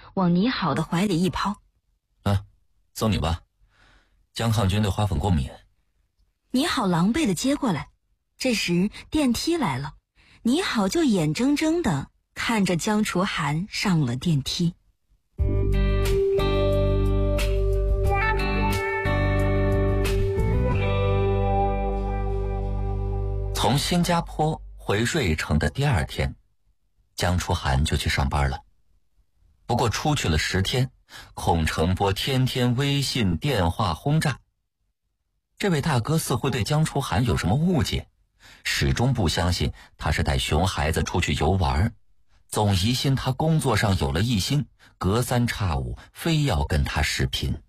往倪好的怀里一抛。 送你吧，江抗军对花粉过敏。 倪好狼狈地接过来。这时电梯来了，倪好就眼睁睁地看着江楚寒上了电梯。 从新加坡回瑞城的第2天，江楚寒就去上班了。不过出去了10天，孔承波天天微信电话轰炸。这位大哥似乎对江楚寒有什么误解，始终不相信他是带熊孩子出去游玩，总疑心他工作上有了异心，隔三差五非要跟他视频。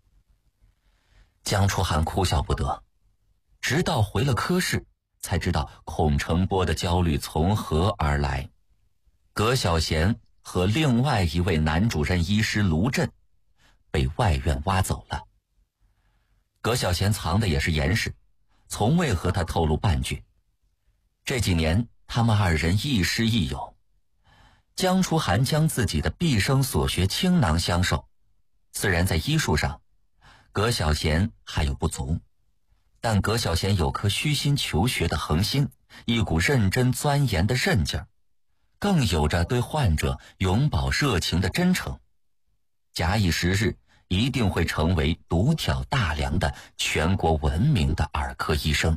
江楚寒哭笑不得，直到回了科室才知道孔承波的焦虑从何而来。葛小贤和另外一位男主任医师卢震被外院挖走了。葛小贤藏的也是严实，从未和他透露半句。这几年他们2人亦师亦友，江楚寒将自己的毕生所学倾囊相授。虽然在医术上葛小贤还有不足，但葛小贤有颗虚心求学的恒心，一股认真钻研的韧劲儿，更有着对患者永葆热情的真诚。假以时日，一定会成为独挑大梁的全国闻名的儿科医生。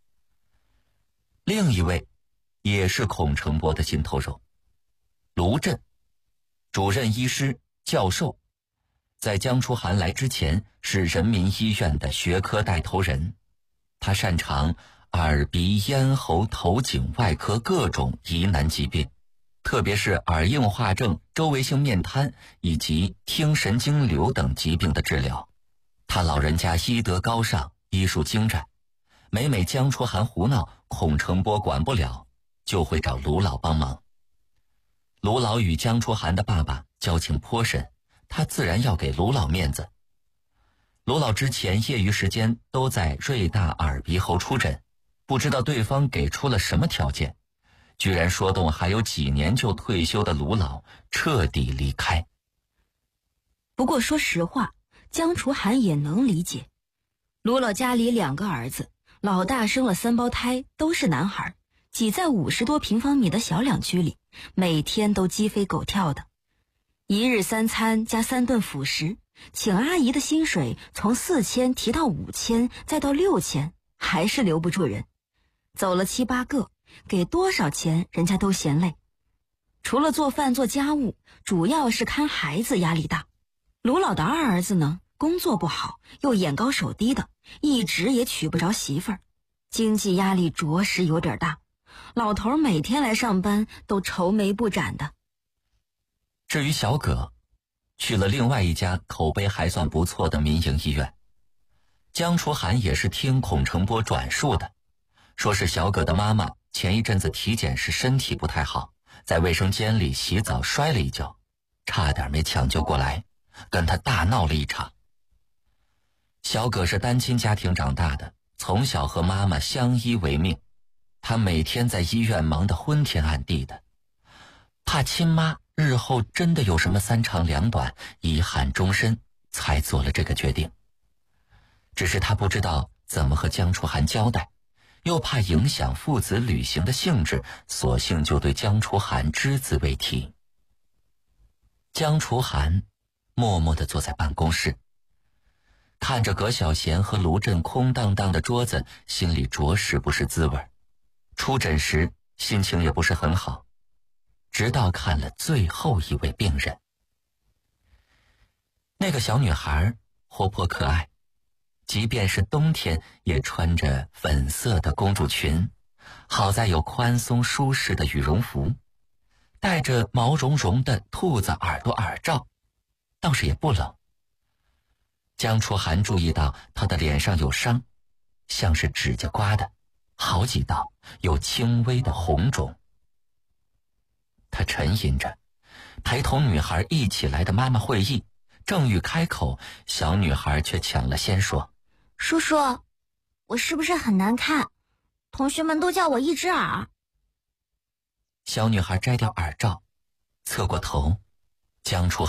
另一位也是孔承波的心头肉，卢震，主任医师、教授，在江楚寒来之前是人民医院的学科带头人。他擅长耳鼻咽喉头颈外科各种疑难疾病，特别是耳硬化症、周围性面瘫以及听神经瘤等疾病的治疗。他老人家医德高尚，医术精湛，每江楚寒胡闹，孔承波管不了，就会找卢老帮忙。卢老与江楚寒的爸爸交情颇深，他自然要给卢老面子。卢老之前业余时间都在瑞大耳鼻喉出诊，不知道对方给出了什么条件，居然说动还有几年就退休的卢老彻底离开。 不过说实话，江楚寒也能理解。卢老家里2个儿子，老大生了3胞胎，都是男孩，挤在50多平方米的小2居里，每天都鸡飞狗跳的。1日3餐加3顿辅食，请阿姨的薪水从4000提到5000，再到6000，还是留不住人。走了7、8个，给多少钱人家都嫌累。除了做饭做家务，主要是看孩子压力大。卢老的2儿子呢，工作不好，又眼高手低的，一直也娶不着媳妇儿，经济压力着实有点大。老头每天来上班都愁眉不展的。 至于小葛，去了另外一家口碑还算不错的民营医院。江楚寒也是听孔承波转述的，说是小葛的妈妈前一阵子体检时身体不太好，在卫生间里洗澡摔了一跤，差点没抢救过来，跟他大闹了一场。小葛是单亲家庭长大的，从小和妈妈相依为命，他每天在医院忙得昏天暗地的，怕亲妈日后真的有什么3长2短，遗憾终身，才做了这个决定。只是他不知道怎么和江楚寒交代，又怕影响父子旅行的兴致，索性就对江楚寒只字未提。江楚寒默默地坐在办公室，看着葛小贤和卢震空荡荡的桌子，心里着实不是滋味。出诊时心情也不是很好，直到看了最后一位病人。那个小女孩活泼可爱，即便是冬天也穿着粉色的公主裙，好在有宽松舒适的羽绒服，戴着毛茸茸的兔子耳朵耳罩，倒是也不冷。江楚寒注意到她的脸上有伤，像是指甲刮的，好几道，有轻微的红肿。他沉吟着，陪同女孩一起来的妈妈会意，正欲开口，小女孩却抢了先说：“ 叔叔，我是不是很难看？同学们都叫我一只耳。” 小女孩摘掉耳罩，侧过头，江楚